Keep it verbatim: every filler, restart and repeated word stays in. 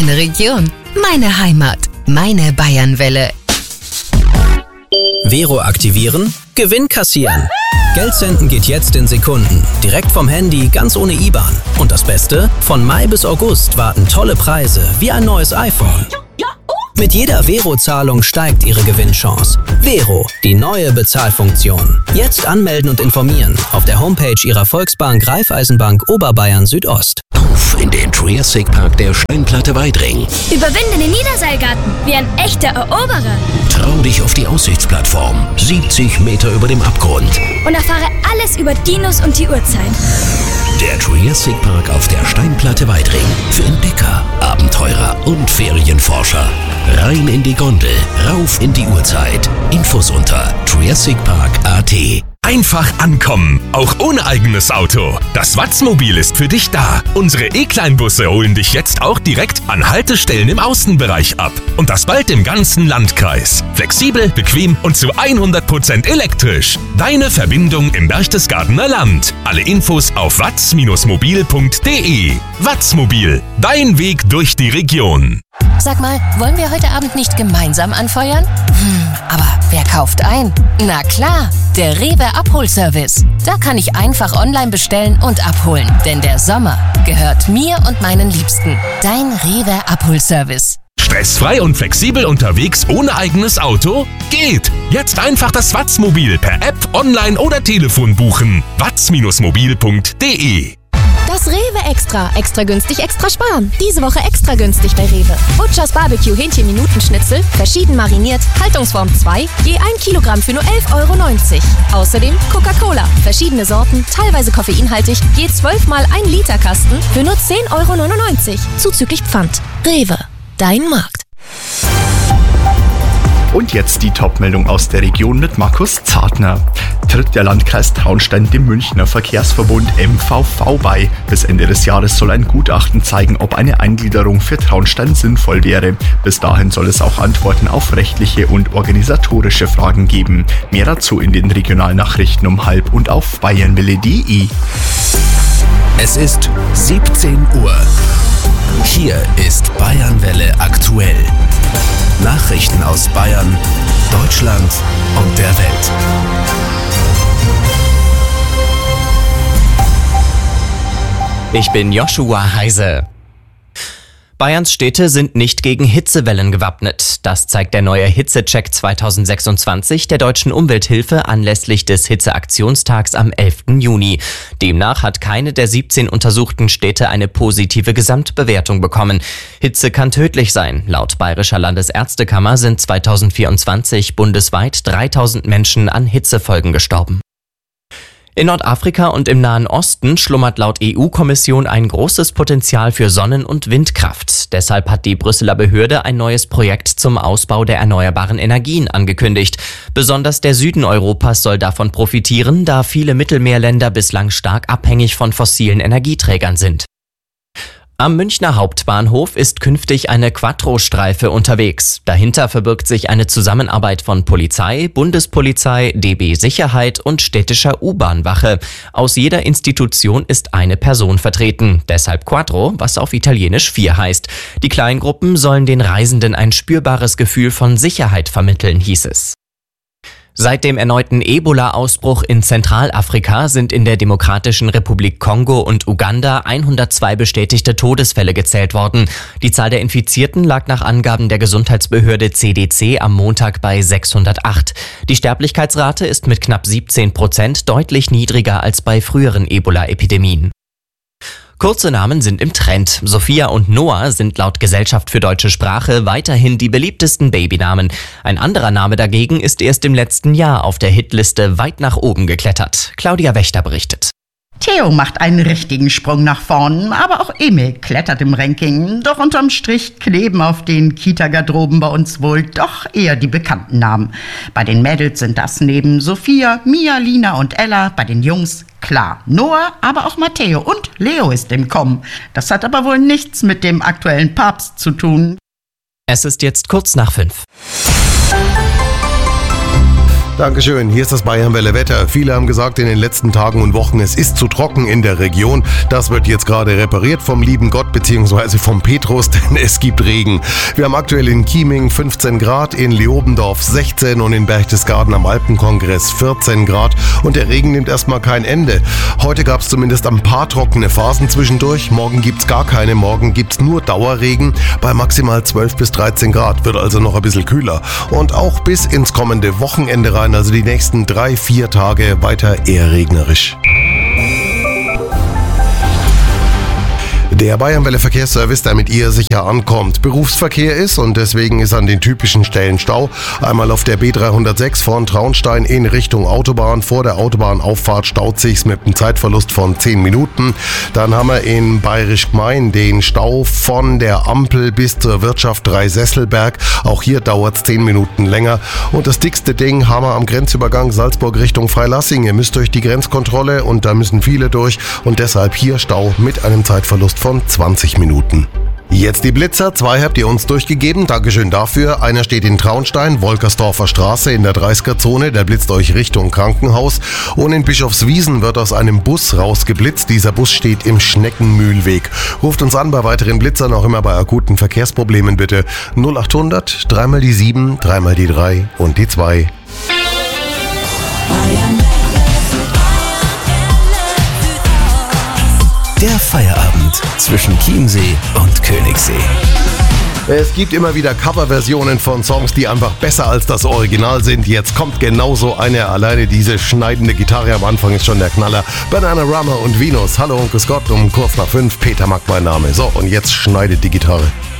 Meine Region, meine Heimat, meine Bayernwelle. Vero aktivieren, Gewinn kassieren. Geld senden geht jetzt in Sekunden. Direkt vom Handy, ganz ohne I B A N. Und das Beste? Von Mai bis August warten tolle Preise, wie ein neues iPhone. Mit jeder Vero-Zahlung steigt Ihre Gewinnchance. Vero, die neue Bezahlfunktion. Jetzt anmelden und informieren auf der Homepage Ihrer Volksbank Raiffeisenbank Oberbayern Südost. Auf in den Triassic Park der Steinplatte Weidring. Überwinde den Niederseilgarten wie ein echter Eroberer. Trau dich auf die Aussichtsplattform, siebzig Meter über dem Abgrund. Und erfahre alles über Dinos und die Urzeit. Der Triassic Park auf der Steinplatte Weidring. Für Entdecker, Abenteurer und Ferienforscher. Rein in die Gondel, rauf in die Urzeit. Infos unter triassic park punkt a t. Einfach ankommen, auch ohne eigenes Auto. Das Watzmobil ist für dich da. Unsere E-Kleinbusse holen dich jetzt auch direkt an Haltestellen im Außenbereich ab. Und das bald im ganzen Landkreis. Flexibel, bequem und zu hundert Prozent elektrisch. Deine Verbindung im Berchtesgadener Land. Alle Infos auf watz mobil punkt de. Watzmobil, dein Weg durch die Region. Sag mal, wollen wir heute Abend nicht gemeinsam anfeuern? Hm, aber wer kauft ein? Na klar, der Rewe Abholservice. Da kann ich einfach online bestellen und abholen. Denn der Sommer gehört mir und meinen Liebsten. Dein Rewe Abholservice. Stressfrei und flexibel unterwegs ohne eigenes Auto? Geht! Jetzt einfach das Watzmobil per App, online oder Telefon buchen. watz mobil punkt de. Das Rewe Extra. Extra günstig, extra sparen. Diese Woche extra günstig bei Rewe. Butchers Barbecue Hähnchen-Minutenschnitzel, verschieden mariniert, Haltungsform zwei, je ein Kilogramm für nur elf Euro neunzig. Außerdem Coca-Cola, verschiedene Sorten, teilweise koffeinhaltig, je zwölf mal ein Liter Kasten für nur zehn Euro neunundneunzig. Zuzüglich Pfand. Rewe, dein Markt. Und jetzt die Top-Meldung aus der Region mit Markus Zartner. Tritt der Landkreis Traunstein dem Münchner Verkehrsverbund M V V bei. Bis Ende des Jahres soll ein Gutachten zeigen, ob eine Eingliederung für Traunstein sinnvoll wäre. Bis dahin soll es auch Antworten auf rechtliche und organisatorische Fragen geben. Mehr dazu in den Regionalnachrichten um halb und auf bayernwelle punkt de. Es ist siebzehn Uhr. Hier ist Bayernwelle aktuell. Nachrichten aus Bayern, Deutschland und der Welt. Ich bin Joshua Heise. Bayerns Städte sind nicht gegen Hitzewellen gewappnet. Das zeigt der neue Hitzecheck zweitausendsechsundzwanzig der Deutschen Umwelthilfe anlässlich des Hitzeaktionstags am elften Juni. Demnach hat keine der siebzehn untersuchten Städte eine positive Gesamtbewertung bekommen. Hitze kann tödlich sein. Laut Bayerischer Landesärztekammer sind zweitausendvierundzwanzig bundesweit dreitausend Menschen an Hitzefolgen gestorben. In Nordafrika und im Nahen Osten schlummert laut E U-Kommission ein großes Potenzial für Sonnen- und Windkraft. Deshalb hat die Brüsseler Behörde ein neues Projekt zum Ausbau der erneuerbaren Energien angekündigt. Besonders der Süden Europas soll davon profitieren, da viele Mittelmeerländer bislang stark abhängig von fossilen Energieträgern sind. Am Münchner Hauptbahnhof ist künftig eine Quattro-Streife unterwegs. Dahinter verbirgt sich eine Zusammenarbeit von Polizei, Bundespolizei, D B Sicherheit und städtischer U-Bahn-Wache. Aus jeder Institution ist eine Person vertreten. Deshalb Quattro, was auf Italienisch vier heißt. Die Kleingruppen sollen den Reisenden ein spürbares Gefühl von Sicherheit vermitteln, hieß es. Seit dem erneuten Ebola-Ausbruch in Zentralafrika sind in der Demokratischen Republik Kongo und Uganda hundertzwei bestätigte Todesfälle gezählt worden. Die Zahl der Infizierten lag nach Angaben der Gesundheitsbehörde C D C am Montag bei sechshundertacht. Die Sterblichkeitsrate ist mit knapp siebzehn Prozent deutlich niedriger als bei früheren Ebola-Epidemien. Kurze Namen sind im Trend. Sophia und Noah sind laut Gesellschaft für deutsche Sprache weiterhin die beliebtesten Babynamen. Ein anderer Name dagegen ist erst im letzten Jahr auf der Hitliste weit nach oben geklettert. Claudia Wächter berichtet. Theo macht einen richtigen Sprung nach vorn, aber auch Emil klettert im Ranking. Doch unterm Strich kleben auf den Kita-Garderoben bei uns wohl doch eher die bekannten Namen. Bei den Mädels sind das neben Sophia, Mia, Lina und Ella, bei den Jungs klar Noah, aber auch Matteo und Leo ist im Kommen. Das hat aber wohl nichts mit dem aktuellen Papst zu tun. Es ist jetzt kurz nach fünf. Dankeschön, hier ist das Bayernwelle Wetter. Viele haben gesagt in den letzten Tagen und Wochen, es ist zu trocken in der Region. Das wird jetzt gerade repariert vom lieben Gott bzw. vom Petrus, denn es gibt Regen. Wir haben aktuell in Chieming fünfzehn Grad, in Leobendorf sechzehn und in Berchtesgaden am Alpenkongress vierzehn Grad. Und der Regen nimmt erstmal kein Ende. Heute gab es zumindest ein paar trockene Phasen zwischendurch. Morgen gibt es gar keine, morgen gibt es nur Dauerregen bei maximal zwölf bis dreizehn Grad. Wird also noch ein bisschen kühler. Und auch bis ins kommende Wochenende rein, also die nächsten drei, vier Tage weiter eher regnerisch. Der Bayernwelle Verkehrsservice, der mit ihr sicher ankommt. Berufsverkehr ist und deswegen ist an den typischen Stellen Stau. Einmal auf der B dreihundertsechs von Traunstein in Richtung Autobahn. Vor der Autobahnauffahrt staut sich's mit einem Zeitverlust von zehn Minuten. Dann haben wir in Bayerisch Gmein den Stau von der Ampel bis zur Wirtschaft Dreisesselberg. Auch hier dauert's zehn Minuten länger. Und das dickste Ding haben wir am Grenzübergang Salzburg Richtung Freilassing. Ihr müsst durch die Grenzkontrolle und da müssen viele durch. Und deshalb hier Stau mit einem Zeitverlust von von zwanzig Minuten. Jetzt die Blitzer, zwei habt ihr uns durchgegeben, Dankeschön dafür. Einer steht in Traunstein, Wolkersdorfer Straße in der dreißiger-Zone, der blitzt euch Richtung Krankenhaus. Und in Bischofswiesen wird aus einem Bus rausgeblitzt, dieser Bus steht im Schneckenmühlweg. Ruft uns an bei weiteren Blitzern, auch immer bei akuten Verkehrsproblemen bitte. null achthundert, dreimal die sieben, dreimal die drei und die zwei. Der Feierabend zwischen Chiemsee und Königssee. Es gibt immer wieder Coverversionen von Songs, die einfach besser als das Original sind. Jetzt kommt genauso eine. Alleine diese schneidende Gitarre am Anfang ist schon der Knaller. Bananarama und Venus. Hallo und grüß Gott, um kurz nach fünf. Peter Mack mein Name. So, und jetzt schneidet die Gitarre.